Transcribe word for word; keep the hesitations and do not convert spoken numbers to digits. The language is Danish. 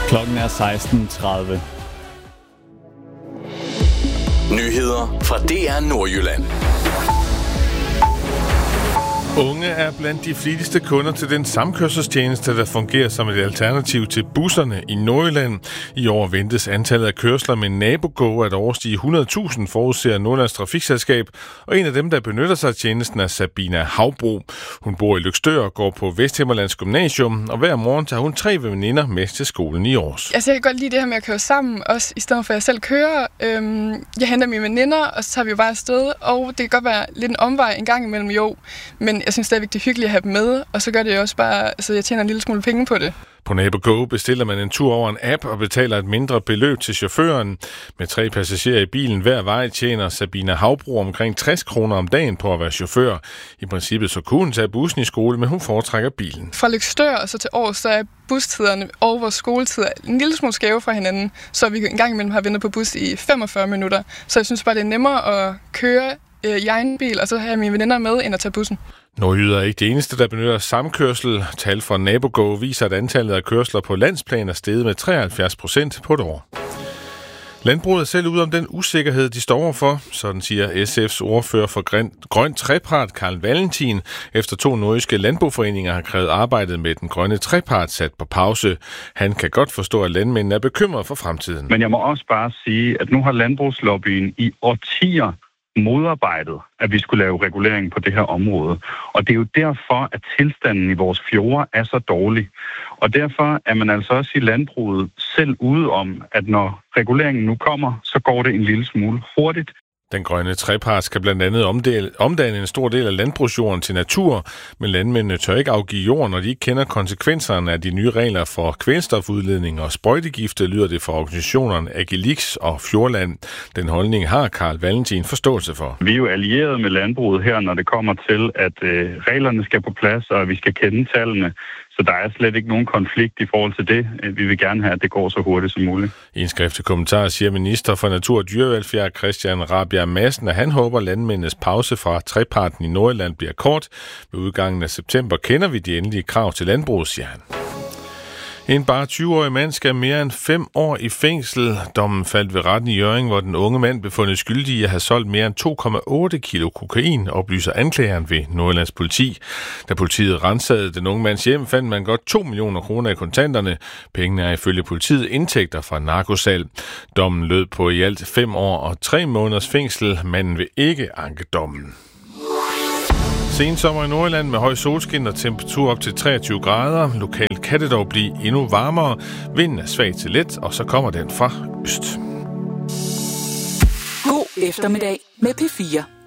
Klokken er seksten tredive. Nyheder fra D R Nordjylland. Unge er blandt de flittigste kunder til den samkørselstjeneste, der fungerer som et alternativ til busserne i Nordjylland. I år ventes antallet af kørsler med NaboGo at overstige hundrede tusind, forudser Nordjyllands Trafikselskab, og en af dem, der benytter sig af tjenesten, er Sabina Havbro. Hun bor i Løgstør og går på Vesthimmerlands Gymnasium, og hver morgen tager hun tre veninder med til skolen i Aars. Altså, jeg kan godt lide det her med at køre sammen, også i stedet for at jeg selv kører. Øhm, jeg henter mine veninder, og så tager vi jo bare afsted, og det kan godt være lidt en omvej en gang imellem, jo, men jeg synes stadigvæk, det er hyggeligt at have dem med, og så gør det jo også bare, altså jeg tjener en lille smule penge på det. På NaboGo bestiller man en tur over en app og betaler et mindre beløb til chaufføren. Med tre passagerer i bilen hver vej tjener Sabina Havbro omkring tres kroner om dagen på at være chauffør. I princippet så kunne hun tage bussen i skole, men hun foretrækker bilen. Fra Løgstør og så til Aarhus, så er bustiderne og vores skoletider en lille smule skæve fra hinanden, så vi en gang imellem har ventet på bus i femogfyrre minutter. Så jeg synes bare, det er nemmere at køre øh, i egen bil, og så have mine veninder med, end at tage bussen. Nordjyder er ikke det eneste, der benytter samkørsel. Tal fra NaboGo viser, at antallet af kørsler på landsplan er steget med treoghalvfjerds procent på et år. Landbruget er selv ud om den usikkerhed, de står overfor, sådan siger S F's ordfører for Grøn Trepart, Carl Valentin, efter to nordjyske landboforeninger har krævet arbejdet med den grønne trepart sat på pause. Han kan godt forstå, at landmændene er bekymret for fremtiden. Men jeg må også bare sige, at nu har landbrugslobbyen i årtier modarbejdet, at vi skulle lave regulering på det her område. Og det er jo derfor, at tilstanden i vores fjorde er så dårlig. Og derfor er man altså også i landbruget selv ude om, at når reguleringen nu kommer, så går det en lille smule hurtigt. Den grønne trepart skal blandt andet omdele, omdanne en stor del af landbrugsjorden til natur, men landmændene tør ikke afgive jord, når de ikke kender konsekvenserne af de nye regler for kvælstofudledning og sprøjtegifte, lyder det fra organisationerne Agilix og Fjordland. Den holdning har Carl Valentin forståelse for. Vi er jo allieret med landbruget her, når det kommer til, at øh, reglerne skal på plads, og vi skal kende tallene. Så der er slet ikke nogen konflikt i forhold til det. Vi vil gerne have, at det går så hurtigt som muligt. I en skriftlig kommentar siger minister for Natur og Dyrevelfærd Christian Rabjerg Madsen, at han håber, at landmændenes pause fra treparten i Nordjylland bliver kort. Ved udgangen af september kender vi de endelige krav til landbruget, siger han. En bare tyve-årig mand skal mere end fem år i fængsel. Dommen faldt ved retten i Hjørring, hvor den unge mand blev fundet skyldig i at have solgt mere end to komma otte kilo kokain, oplyser anklageren ved Nordjyllands politi. Da politiet rensede den unge mands hjem, fandt man godt to millioner kroner i kontanterne. Pengene er ifølge politiet indtægter fra narkosalg. Dommen lød på i alt fem år og tre måneders fængsel. Manden vil ikke anke dommen. Sensommer i Nordjylland med høj solskin og temperatur op til treogtyve grader. Lokalt kan det dog blive endnu varmere. Vinden er svag til let, og så kommer den fra øst. God eftermiddag med P fire.